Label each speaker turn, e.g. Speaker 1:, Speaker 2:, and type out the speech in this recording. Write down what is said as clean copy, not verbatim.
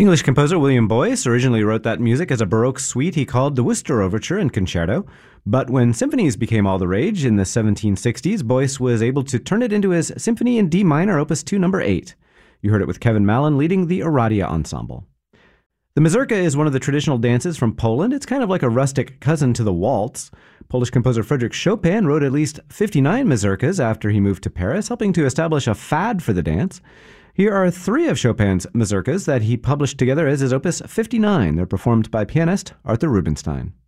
Speaker 1: English composer William Boyce originally wrote that music as a Baroque suite he called the Worcester Overture and Concerto, but when symphonies became all the rage in the 1760s, Boyce was able to turn it into his Symphony in D minor, Opus 2, No. 8. You heard it with Kevin Mallon leading the Aradia Ensemble. The mazurka is one of the traditional dances from Poland. It's kind of like a rustic cousin to the waltz. Polish composer Frédéric Chopin wrote at least 59 mazurkas after he moved to Paris, helping to establish a fad for the dance. Here are 3 of Chopin's mazurkas that he published together as his Opus 59. They're performed by pianist Arthur Rubinstein.